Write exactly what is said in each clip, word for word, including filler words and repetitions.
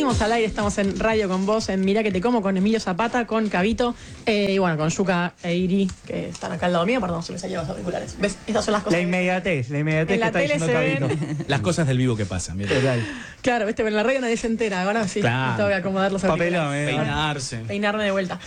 Seguimos al aire, estamos en Radio con Vos, en Mirá que te como, con Emilio Zapata, con Cabito, eh, y bueno, con Yuka e Iri, que están acá al lado mío. Perdón, se me salieron los auriculares. ¿Ves? Esas son las cosas. La inmediatez, la inmediatez en que la está tele diciendo se Cabito. ven. Las cosas del vivo que pasan, mira. Claro, viste, pero en la radio nadie se entera. Ahora sí, Claro. te voy a acomodar los Papelón, auriculares. eh. Peinarse. Peinarme de vuelta.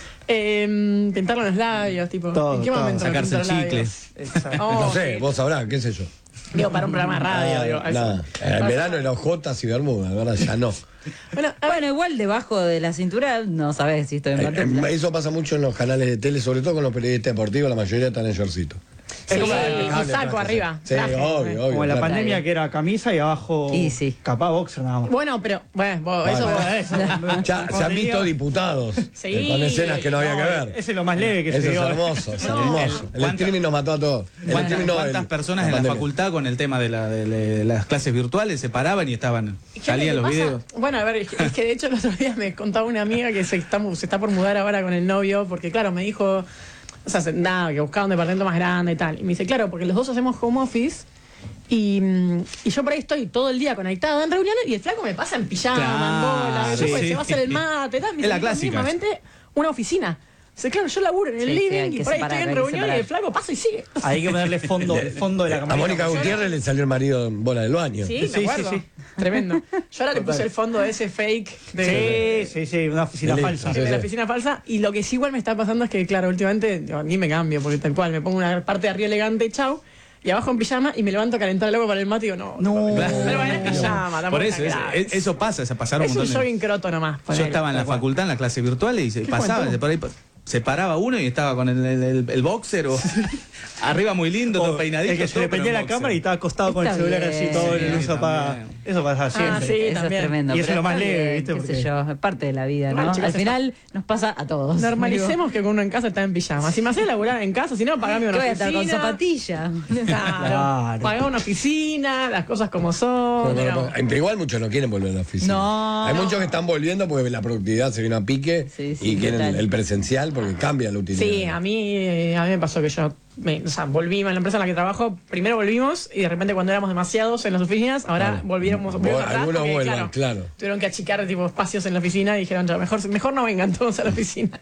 Eh, pintarlo en los labios, tipo. Todo, ¿En qué todo. momento me Sacarse pinto el los chicle. labios? Exacto. Oh, No sé, sí. vos sabrás, qué sé yo. Digo, para un programa de radio. digo, eso. Nada. En verano eran jotas y bermudas, ahora ya no. Bueno, a ver, Bueno, igual debajo de la cintura no sabes si estoy en Eh, pantufla. eh, Eso pasa mucho en los canales de tele, sobre todo con los periodistas deportivos, la mayoría están en shortcito. sí, como- y saco arriba. Sí, traje. obvio, obvio. Como en la claro. pandemia que era camisa y abajo Y sí. capaz boxer nada más. Bueno, pero, bueno, vos, eso Bueno. vos, eso. Ya se han visto diputados Sí. eh, con escenas que no había que ver. Ese es lo más leve que Eso se es dio. hermoso, es No. hermoso. El ¿Cuánta- streaming nos mató a todos. El ¿Cuántas, streaming no, cuántas el- personas en la pandemia. facultad con el tema de, la, de, de las clases virtuales se paraban y estaban, ¿Y qué salían le los pasa? videos? Bueno, a ver, es que, es que de hecho el otro día me contaba una amiga que se está, se está por mudar ahora con el novio, porque claro, me dijo, o sea, se- nada, que buscaba un departamento más grande y tal. Y me dice, claro, porque los dos hacemos home office y, mm, y yo por ahí estoy todo el día conectada en reuniones y el flaco me pasa en pijama, en bola, Claro, yo, pues, sí. se va a hacer el mate, tal. Me Es la dice, clásica. mismamente una oficina. O sea, claro, yo laburo en el Sí, sí, hay living que y por ahí separar, estoy en hay que reunión y separar. el flaco pasa y sigue. Hay que ponerle fondo, fondo de la A camarita. Mónica Gutiérrez le salió el marido en bola del baño. Sí, me Sí, sí, acuerdo. sí. Tremendo. Yo ahora le puse el fondo de ese fake de, Sí, sí, sí, una oficina Listo, falsa. sí, de sí. la oficina falsa. Y lo que sí igual me está pasando es que, claro, últimamente yo ni me cambio, porque tal cual, me pongo una parte de arriba elegante, chau, y abajo en pijama y me levanto a calentar el agua para el mate y digo, no, No. no, pero bueno, es pijama, tampoco Por es eso, tan es- grave. es- eso pasa, se pasaron Es un un montón de... jogging croto nomás. Yo ponele. estaba en la Tal cual. facultad, en la clase virtual, y se ¿Qué pasaba, juventud? por ahí se paraba uno y estaba con el, el, el- el boxer o arriba muy lindo, todo O peinadito. el que se todo, le pero prendía en la boxer. cámara y estaba acostado con el Está celular bien. así todo Sí, el uso para. también. Eso pasa siempre. Ah, sí, Eso también. es tremendo. Y eso pero es lo más está leve, bien, ¿viste? qué Porque- sé yo, es parte de la vida, Igual, ¿no? chicos, Al final nos pasa a todos. Normalicemos que con uno en casa está en pijama. Si me hacés laburar en casa, si no, pagame ¿Qué una voy a oficina. estar con zapatilla? Claro. Claro. Pagame una oficina, las cosas como son. Pero, digamos. pero igual muchos no quieren volver a la oficina. No, Hay no. muchos que están volviendo porque la productividad se vino a pique Sí, sí, y quieren total. el presencial porque cambia la utilidad. Sí, a mí, eh, a mí me pasó que yo, me, o sea, volví a la empresa en la que trabajo, primero volvimos y de repente cuando éramos demasiados en las oficinas, ahora Claro. volviéramos, Vol- volvimos atrás algunos porque, vuelvan, claro. tuvieron que achicar tipo espacios en la oficina y dijeron, ya, mejor, mejor no vengan todos a la oficina.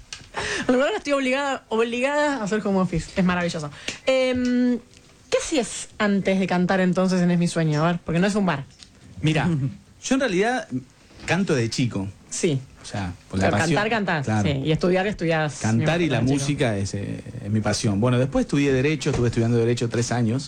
Ahora estoy obligada, obligada a hacer home office, es maravilloso. Em, ¿Qué hacías antes de cantar entonces en Es Mi Sueño? A ver, porque no es un bar. Mira, yo en realidad canto de chico. Sí. O sea, por la Pero pasión. cantar, cantás. Claro. Sí. Y estudiar, estudias. Cantar y la chico. música es, eh, es mi pasión. Bueno, después estudié Derecho, estuve estudiando Derecho tres años.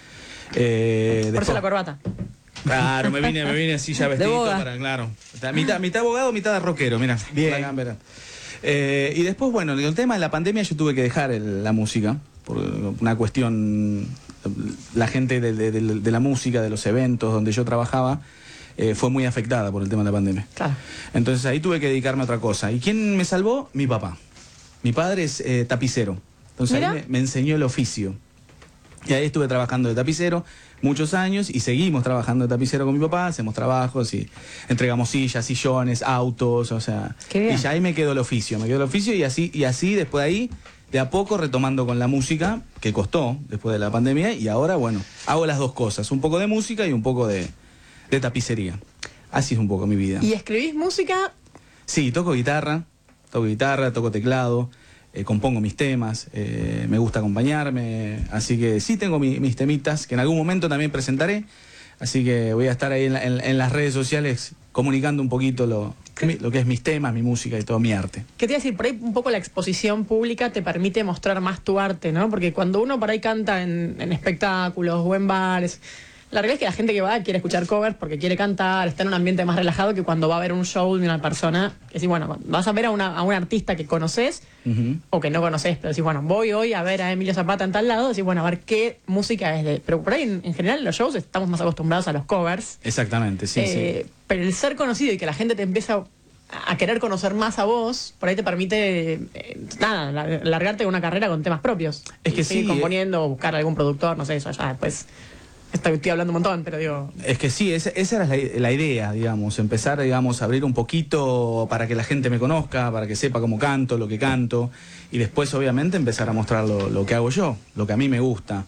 Eh, Por después- eso la corbata. Claro, me vine, me vine así ya vestido boga. para, claro. Mitad, mitad abogado, mitad rockero, mira. Bien. Eh, y después, bueno, el tema de la pandemia yo tuve que dejar el- la música, por una cuestión, la gente de, de- de- de la música, de los eventos donde yo trabajaba, eh, fue muy afectada por el tema de la pandemia. Claro. Entonces ahí tuve que dedicarme a otra cosa. ¿Y quién me salvó? Mi papá. Mi padre es eh, tapicero. Entonces Mira. ahí me, me enseñó el oficio. Y ahí estuve trabajando de tapicero muchos años y seguimos trabajando de tapicero con mi papá, hacemos trabajos y entregamos sillas, sillones, autos, o sea, Qué bien. y ya ahí me quedó el oficio, me quedó el oficio y así, y así después de ahí, de a poco retomando con la música, que costó después de la pandemia, y ahora, bueno, hago las dos cosas, un poco de música y un poco de, de tapicería. Así es un poco mi vida. ¿Y escribís música? Sí, toco guitarra, toco guitarra, toco teclado, eh, compongo mis temas, eh, me gusta acompañarme, así que sí tengo mi- mis temitas que en algún momento también presentaré, así que voy a estar ahí en, la- en- en las redes sociales comunicando un poquito lo, mi- lo que es mis temas, mi música y todo mi arte. ¿Qué te iba a decir? Por ahí un poco la exposición pública te permite mostrar más tu arte, ¿no? Porque cuando uno por ahí canta en, en espectáculos o en bares, la realidad es que la gente que va quiere escuchar covers porque quiere cantar, está en un ambiente más relajado que cuando va a ver un show de una persona. Que decís, bueno, vas a ver a, una, a un artista que conoces Ujú. o que no conoces, pero decís, bueno, voy hoy a ver a Emilio Zapata en tal lado, decís, bueno, a ver qué música es de. Pero por ahí, en, en general, en los shows estamos más acostumbrados a los covers. Exactamente, sí, Eh, Pero el ser conocido y que la gente te empieza a, a querer conocer más a vos, por ahí te permite, eh, nada, la- largarte una carrera con temas propios. Es Y que seguir sí, componiendo o buscar algún productor, no sé, eso ya después. Estoy, estoy hablando un montón, pero digo... Es que sí, esa, esa era la, la idea, digamos, empezar, digamos, a abrir un poquito para que la gente me conozca, para que sepa cómo canto, lo que canto, y después, obviamente, empezar a mostrar lo, lo que hago yo, lo que a mí me gusta.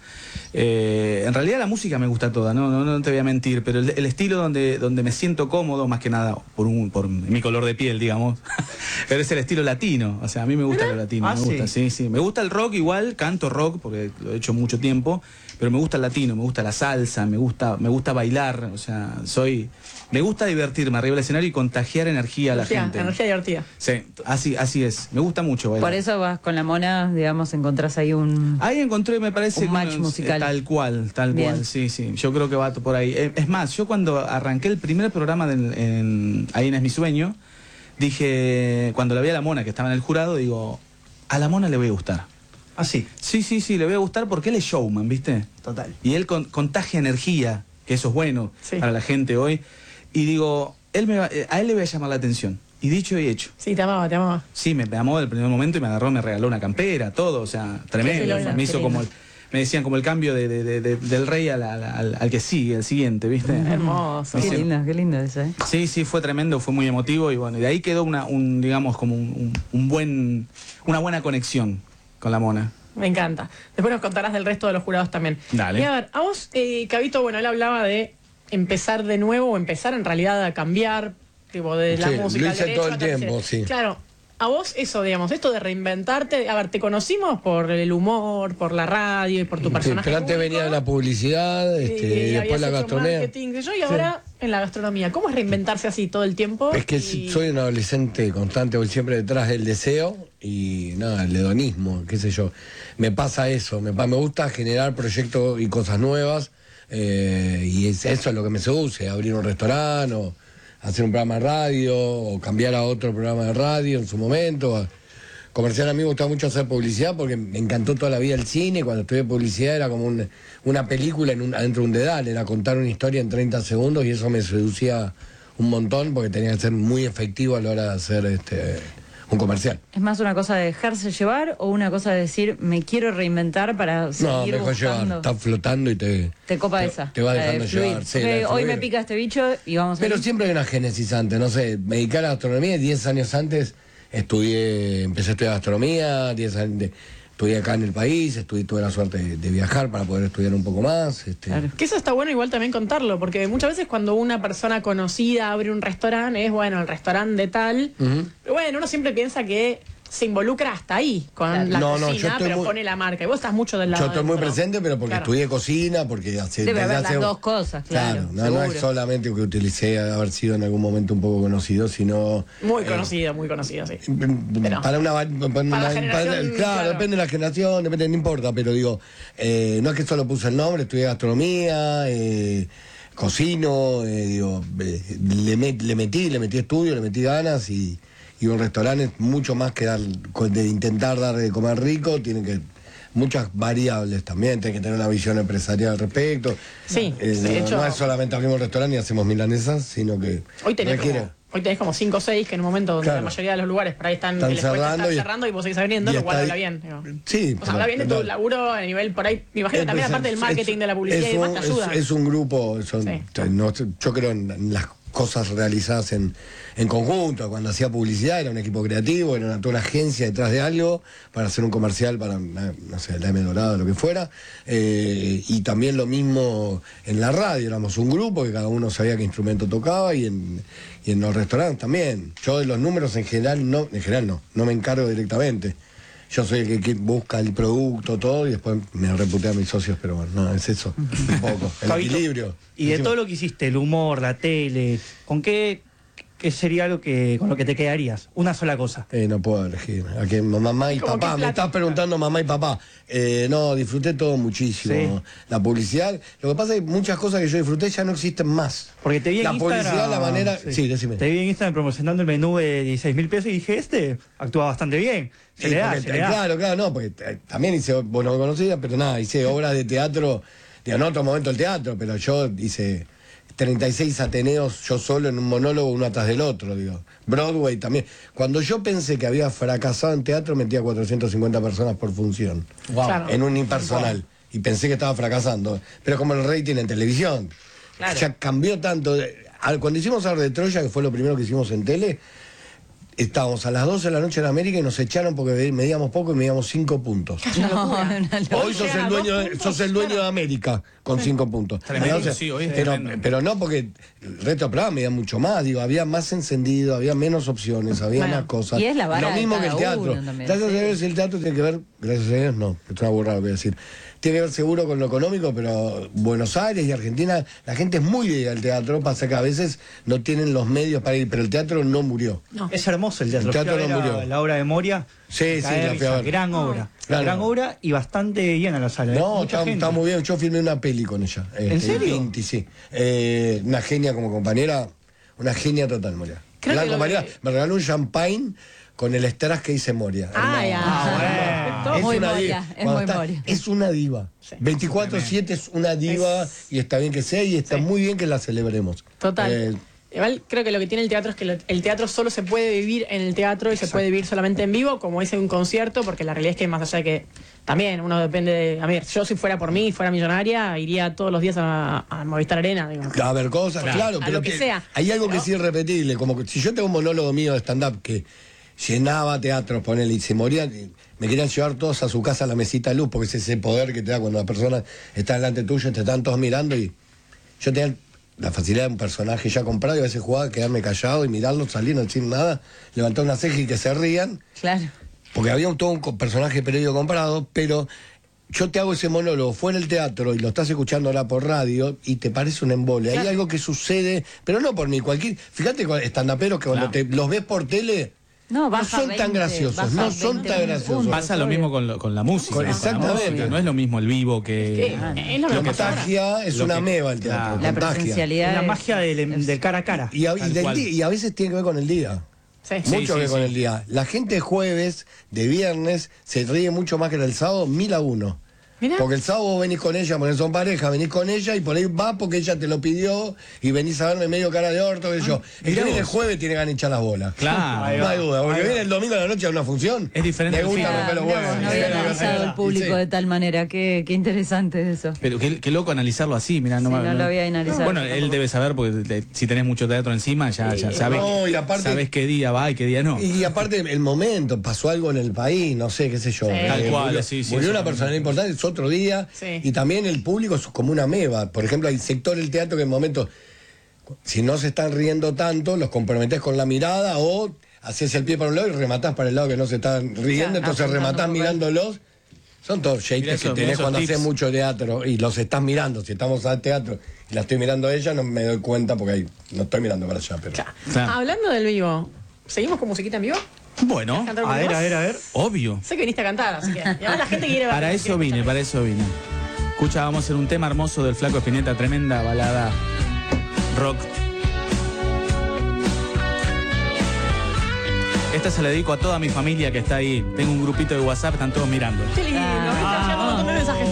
Eh, en realidad la música me gusta toda, no, no, no te voy a mentir, pero el, el estilo donde, donde me siento cómodo, más que nada por, un, por mi color de piel, digamos, pero es el estilo latino, o sea, a mí me gusta lo latino, Ah, me sí. gusta, sí, sí. Me gusta el rock igual, canto rock, porque lo he hecho mucho tiempo, pero me gusta el latino, me gusta la salsa, me gusta, me gusta bailar, o sea, soy, me gusta divertirme arriba del escenario y contagiar energía a la Energía, gente. energía divertida. Sí, así, así es, me gusta mucho bailar. Por eso vas con la Mona, digamos, encontrás ahí un... Ahí encontré, me parece, Un match unos- musical. tal cual, tal Bien. cual, sí, sí, yo creo que va por ahí. Eh, Es más, yo cuando arranqué el primer programa de, en, ahí en Es Mi Sueño, dije, cuando la vi a la Mona que estaba en el jurado, digo, a la Mona le voy a gustar. Ah, sí, Sí, sí, sí, le voy a gustar porque él es showman, ¿viste? total. Y él con- contagia energía, que eso es bueno Sí. para la gente hoy. Y digo, él me va- eh, a él le voy a llamar la atención. Y dicho y hecho. Sí, te amaba, te amaba. Sí, me, me amó del primer momento y me agarró, me regaló una campera, todo, o sea, tremendo. Qué lindo, me hizo qué como, lindo. el- me decían como el cambio de, de- de- de- del rey al, al- al- al que sigue, el siguiente, ¿viste? Hermoso. Qué Sí. lindo, qué lindo eso, ¿eh? Sí, sí, fue tremendo, fue muy emotivo y bueno, y de ahí quedó una, un, digamos, como un, un- un buen, una buena conexión con la Mona. Me encanta. Después nos contarás del resto de los jurados también. Dale. Y a ver, a vos, eh, Cabito, bueno, él hablaba de empezar de nuevo o empezar en realidad a cambiar, tipo, de la Sí, música lo al hice derecho todo el a tercera. tiempo, sí. Claro. A vos eso, digamos, esto de reinventarte, a ver, te conocimos por el humor, por la radio y por tu Sí, personaje pero antes público, venía la publicidad, este, y y después habías la hecho gastronomía. marketing, qué sé yo, y ahora en la gastronomía. ¿Cómo es reinventarse así todo el tiempo? Es que Y- soy un adolescente constante, voy siempre detrás del deseo y nada, el hedonismo, qué sé yo. Me pasa eso, me, pa- me gusta generar proyectos y cosas nuevas eh, y es- eso es lo que me seduce, abrir un restaurante o hacer un programa de radio o cambiar a otro programa de radio en su momento. Comercial, a mí me gusta mucho hacer publicidad porque me encantó toda la vida el cine. Cuando estudié publicidad era como un- una película en un, adentro de un dedal, era contar una historia en treinta segundos y eso me seducía un montón porque tenía que ser muy efectivo a la hora de hacer este un comercial. ¿Es más una cosa de dejarse llevar o una cosa de decir, me quiero reinventar para No, seguir mejor llevar, buscando? estás flotando y te... Te copa te- esa. Te va la de dejando fluir. llevar. sí, Ok, la de hoy fluir. me pica este bicho y vamos a Pero ir. siempre hay una génesis antes, no sé, me dediqué a la gastronomía y diez años antes estudié, empecé a estudiar gastronomía, diez años de- estudié acá en el país, estudié, tuve la suerte de, de viajar para poder estudiar un poco más. Este, Claro. Que eso está bueno igual también contarlo, porque muchas veces cuando una persona conocida abre un restaurante, es bueno, el restaurante de tal, Ujú. pero bueno, uno siempre piensa que se involucra hasta ahí con Claro. la No, no, yo cocina, estoy pero muy- pone la marca. Y vos estás mucho del lado Yo estoy del muy otro. presente, pero porque Claro. estudié cocina, porque hace... Debe desde haber las hace- dos cosas, claro. no, no es seguro. solamente que utilicé haber sido en algún momento un poco conocido, sino... Muy eh, conocido, muy conocido, sí. Pero para una, para una- la para- generación, claro, claro. depende de la generación, depende, no importa, pero digo, eh, no es que solo puse el nombre, estudié gastronomía, eh, cocino, eh, digo, eh, le, met- le metí, le metí estudio, le metí ganas y, y un restaurante es mucho más que dar, de intentar dar de comer rico, tiene que muchas variables también, tiene que tener una visión empresarial al respecto. Sí, Eh, de no, hecho- no es solamente abrimos un restaurante y hacemos milanesas, sino que Hoy tenés, requiere. como, hoy tenés como cinco o seis que en un momento donde Claro. la mayoría de los lugares por ahí están, Están que les cuesta cerrando estar y- cerrando y vos seguís abriendo, y lo cual está habla ahí- bien. digo. Sí, O sea, habla bien de tu total. laburo a nivel por ahí. Me imagino que también Entonces, aparte del marketing, es- de la publicidad es y demás, un- te es- ayuda. Es, un grupo, son- Sí. te- no, yo creo en, en las cosas realizadas en, en conjunto. Cuando hacía publicidad era un equipo creativo, era una, toda una agencia detrás de algo para hacer un comercial para, una- no sé, la M Dorada, lo que fuera. Eh, y también lo mismo en la radio, éramos un grupo que cada uno sabía qué instrumento tocaba y en, y en los restaurantes también. Yo de los números en general no, en general no, no me encargo directamente. Yo soy el que, que busca el producto, todo, y después me reputé a mis socios, pero bueno, no, es eso, un poco, el Cabito, equilibrio. Y de Encima- todo lo que hiciste, el humor, la tele, ¿con qué, qué sería lo que con lo que te quedarías? Una sola cosa. Eh, no puedo elegir. ¿A qué? Mamá y ¿Cómo papá. qué Me plato? estás preguntando mamá y papá. Eh, no, disfruté todo muchísimo. Sí. La publicidad. Lo que pasa es que muchas cosas que yo disfruté ya no existen más. Porque te vi en La Instagram. publicidad, la manera- sí, decime. Te vi en Instagram promocionando el menú de dieciséis mil pesos y dije, este actúa bastante bien. Se Sí, le da, porque, se le da. claro, claro, no, porque eh, también hice, vos no me conocías, pero nada, hice obras de teatro, digo, en otro momento el teatro, pero yo hice treinta y seis Ateneos yo solo en un monólogo uno atrás del otro, digo. Broadway también. Cuando yo pensé que había fracasado en teatro, metía cuatrocientas cincuenta personas por función. Claro. En un impersonal. y pensé que estaba fracasando. Pero como el rating en televisión, Claro. ya cambió tanto. Al- Cuando hicimos Ar de Troya, que fue lo primero que hicimos en tele, estábamos a las doce de la noche en América y nos echaron porque medíamos poco y medíamos cinco puntos. No, una locura. Hoy sos el dueño de, sos el dueño de América con cinco puntos. Tremendo, Entonces, sí, hoy es pero, tremendo. pero no porque el resto del programa medía mucho más, digo, había más encendido, había menos opciones, había Bueno, más cosas. y es la vara Lo de mismo que el cada teatro. uno también, Gracias sí. a Dios el teatro tiene que ver, gracias a Dios no, es una burrada lo que voy a decir. Tiene que ver seguro con lo económico, pero Buenos Aires y Argentina, la gente es muy de ir al teatro, pasa que a veces no tienen los medios para ir, pero el teatro no murió. No. Es hermoso el teatro. El teatro Fui a no ver murió. La, la obra de Moria. Sí, sí, Cae de la fui a risa. ver. Gran obra. Claro. Gran obra y bastante llena la sala. ¿eh? No, Mucha está, gente. está muy bien. Yo filmé una peli con ella. ¿En serio? Pinti, sí. Eh, una genia como compañera, una genia total, Moria. Creo La que lo compañera que- me regaló un champagne con el strass que hice Moria. Ah, ya. Ah, Es Muy una Moria, diva. es Cuando muy está- Moria. Es una diva. Sí. veinticuatro siete es una diva Es- y está bien que sea y está Sí. muy bien que la celebremos. Total. Eh, Igual creo que lo que tiene el teatro es que lo- el teatro solo se puede vivir en el teatro y se puede vivir solamente en vivo, como es en un concierto, porque la realidad es que más allá de que también uno depende de... A ver, yo si fuera por mí, fuera millonaria, iría todos los días a, a Movistar Arena. Digo. A ver, cosas, claro, A pero lo que sea. hay algo que ¿No? es irrepetible, como que si yo tengo un monólogo mío de stand-up que llenaba teatros, ponele, y se morían, y me querían llevar todos a su casa a la mesita de luz, porque es ese poder que te da cuando la persona está delante tuyo, te están todos mirando, y yo tenía la facilidad de un personaje ya comprado, y a veces jugaba a quedarme callado y mirarlo, salir, no decir nada, levantar una ceja y que se rían, Claro. porque había un, todo un co- personaje previo comprado, pero yo te hago ese monólogo fuera del teatro y lo estás escuchando ahora por radio y te parece un embole. Hay algo que sucede, pero no por mí, cualquier... Fíjate con estandaperos que cuando Claro. te los ves por tele, No, no baja son tan veinte, graciosos, baja no son veinte tan puntos. graciosos. Pasa lo mismo con, lo- con la música. Con- con la exactamente. música. No es lo mismo el vivo que... Que es lo que Lo pasa ahora. contagia, es Lo una que- meva el teatro, Claro. La contagia. presencialidad. Es la es- magia del, del cara a cara. Y a, y Tal del cual. día- y a veces tiene que ver con el día. Sí. Sí, Mucho que ver con sí. el día. La gente jueves, de viernes, se ríe mucho más que el sábado, mil a uno. Mirá. Porque el sábado vos venís con ella, porque son pareja, venís con ella y por ahí va porque ella te lo pidió y venís a verme medio cara de orto, que yo. El que mirá viene el vos. jueve tiene ganas de hinchar las bolas. Claro. No hay duda, porque viene el domingo a la noche a una función. Es diferente Le el gusta fin. romper los Mirá huevos. vos, no Sí, había sí, analizado sí, el público sí. de tal manera. Qué, qué interesante eso. Pero qué, qué loco analizarlo así, mira, no, Sí, me- no lo había analizado. Bueno, él debe saber porque te- si tenés mucho teatro encima ya, ya sabes, No, y aparte- sabes qué día va y qué día no. Y aparte el momento, pasó algo en el país, no sé, qué sé yo. Sí. Tal cual, murió, sí, sí, murió eso una también. personalidad importante, es otro día. Sí. Y también el público es como una meba. Por ejemplo, hay sector del teatro que en momentos, si no se están riendo tanto, los comprometés con la mirada o haces el pie para un lado y rematás para el lado que no se están riendo, entonces apuntando rematás un poco. mirándolos. Son todos Mirá shapes eso, que mirá tenés esos cuando tips. haces mucho teatro y los estás mirando. Si estamos al teatro y la estoy mirando a ella, no me doy cuenta porque ahí no estoy mirando para allá. Pero... Claro. Hablando del vivo, ¿seguimos con musiquita en vivo? Bueno, ¿Cantar un A ver, poquito a más? ver, a ver. obvio. Sé que viniste a cantar, así que. Y además la gente quiere ver. Para eso quiere vine, escuchar. para eso vine. Escucha, vamos a hacer un tema hermoso del Flaco Spinetta, tremenda balada rock. Esta se la dedico a toda mi familia que está ahí. Tengo un grupito de WhatsApp, están todos mirando. Qué lindo, me están llegando un montón de mensajes.